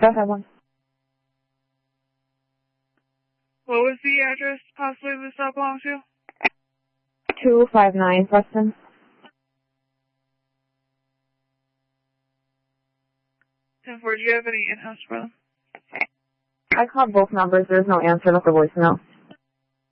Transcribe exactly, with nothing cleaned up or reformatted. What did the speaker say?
Go ahead, one. What was the address possibly this all belongs to? two five nine Preston. ten four, do you have any in-house for them? I called both numbers. There's no answer with the voicemail.